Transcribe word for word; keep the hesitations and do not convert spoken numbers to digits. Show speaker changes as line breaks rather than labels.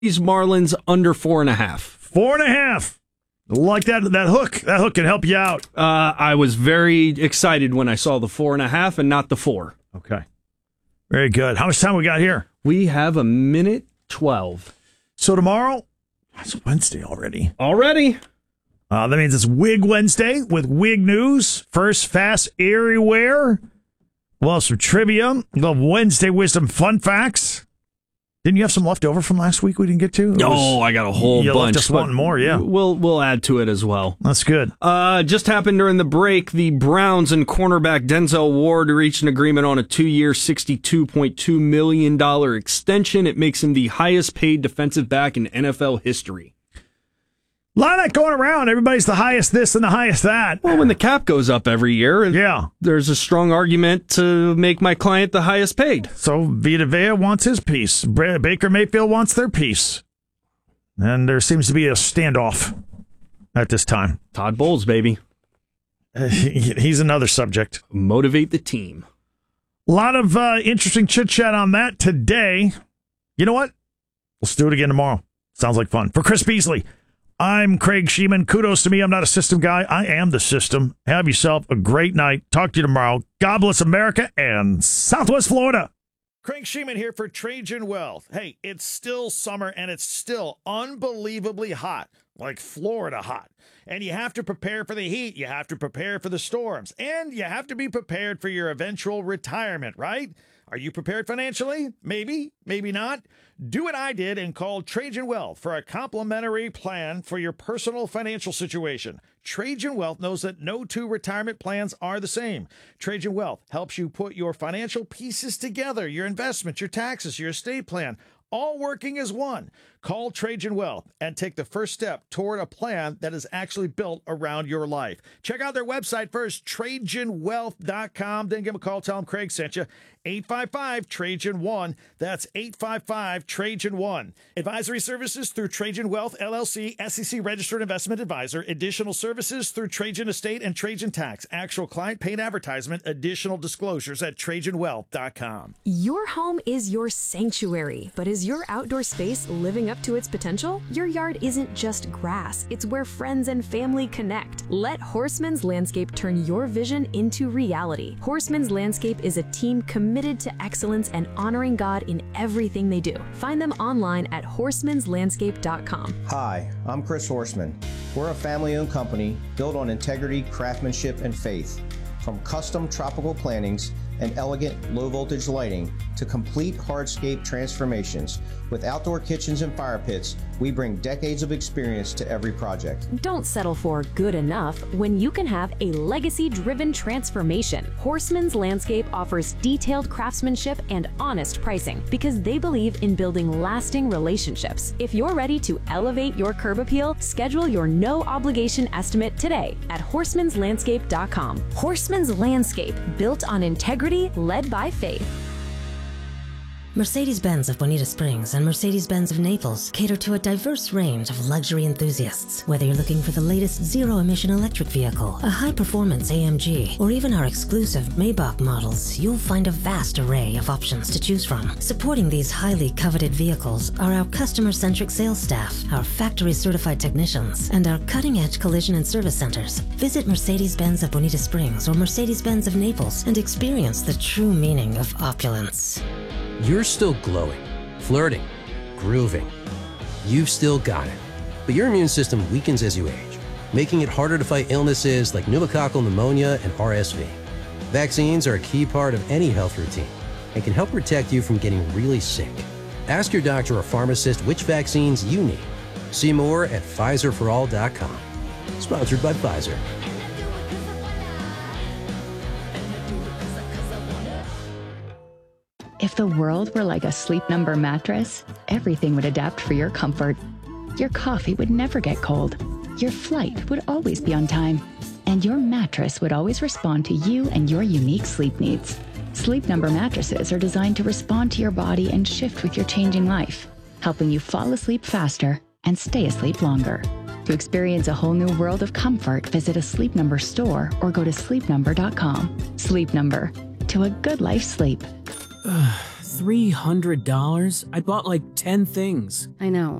These Marlins under four and a half.
Four and a half. Like that that hook. That hook can help you out.
Uh, I was very excited when I saw the four and a half and not the four.
Okay. Very good. How much time we got here?
We have a minute twelve.
So tomorrow, it's Wednesday already.
Already?
Uh, that means it's Wig Wednesday with Wig News. First, fast, everywhere. We'll have some trivia. We'll have Wednesday Wisdom Fun Facts. Didn't you have some left over from last week we didn't get to?
Oh, I got a whole
you
bunch.
Left us wanting more, yeah.
We'll we'll add to it as well.
That's good.
Uh, just happened during the break. The Browns and cornerback Denzel Ward reached an agreement on a two-year, sixty-two point two million dollars extension. It makes him the highest-paid defensive back in N F L history.
A lot of that going around. Everybody's the highest this and the highest that.
Well, when the cap goes up every year,
yeah,
there's a strong argument to make my client the highest paid.
So Vita Vea wants his piece. Baker Mayfield wants their piece. And there seems to be a standoff at this time.
Todd Bowles, baby.
Uh, he, he's another subject.
Motivate the team.
A lot of uh, interesting chit-chat on that today. You know what? Let's do it again tomorrow. Sounds like fun. For Chris Beasley, I'm Craig Sheeman. Kudos to me. I'm not a system guy. I am the system. Have yourself a great night. Talk to you tomorrow. God bless America and Southwest Florida. Craig Sheeman here for Trajan Wealth. Hey, it's still summer and it's still unbelievably hot, like Florida hot. And you have to prepare for the heat. You have to prepare for the storms. And you have to be prepared for your eventual retirement, right? Are you prepared financially? Maybe, maybe not. Do what I did and call Trajan Wealth for a complimentary plan for your personal financial situation. Trajan Wealth knows that no two retirement plans are the same. Trajan Wealth helps you put your financial pieces together, your investments, your taxes, your estate plan, all working as one. Call Trajan Wealth and take the first step toward a plan that is actually built around your life. Check out their website first, Trajan Wealth dot com. Then give them a call. Tell them Craig sent you. eight five five Trajan one. That's eight five five Trajan one. Advisory services through Trajan Wealth, L L C, S E C Registered Investment Advisor. Additional services through Trajan Estate and Trajan Tax. Actual client paid advertisement. Additional disclosures at Trajan Wealth dot com.
Your home is your sanctuary, but is your outdoor space living up to its potential? Your yard isn't just grass. It's where friends and family connect. Let Horseman's Landscape turn your vision into reality. Horseman's Landscape is a team committed to excellence and honoring God in everything they do. Find them online at horsemans landscape dot com.
Hi, I'm Chris Horseman. We're a family-owned company built on integrity, craftsmanship, and faith. From custom tropical plantings and elegant low-voltage lighting to complete hardscape transformations, with outdoor kitchens and fire pits, we bring decades of experience to every project.
Don't settle for good enough when you can have a legacy-driven transformation. Horseman's Landscape offers detailed craftsmanship and honest pricing because they believe in building lasting relationships. If you're ready to elevate your curb appeal, schedule your no-obligation estimate today at horsemans landscape dot com. Horseman's Landscape, built on integrity, led by faith.
Mercedes-Benz of Bonita Springs and Mercedes-Benz of Naples cater to a diverse range of luxury enthusiasts. Whether you're looking for the latest zero-emission electric vehicle, a high-performance A M G, or even our exclusive Maybach models, you'll find a vast array of options to choose from. Supporting these highly coveted vehicles are our customer-centric sales staff, our factory-certified technicians, and our cutting-edge collision and service centers. Visit Mercedes-Benz of Bonita Springs or Mercedes-Benz of Naples and experience the true meaning of opulence.
You're still glowing, flirting, grooving. You've still got it. But your immune system weakens as you age, making it harder to fight illnesses like pneumococcal pneumonia and R S V. Vaccines are a key part of any health routine and can help protect you from getting really sick. Ask your doctor or pharmacist which vaccines you need. See more at Pfizer for all dot com. Sponsored by Pfizer.
If the world were like a Sleep Number mattress, everything would adapt for your comfort. Your coffee would never get cold. Your flight would always be on time. And your mattress would always respond to you and your unique sleep needs. Sleep Number mattresses are designed to respond to your body and shift with your changing life, helping you fall asleep faster and stay asleep longer. To experience a whole new world of comfort, visit a Sleep Number store or go to sleep number dot com. Sleep Number. To a good life sleep.
three hundred dollars? I bought like ten things.
I know.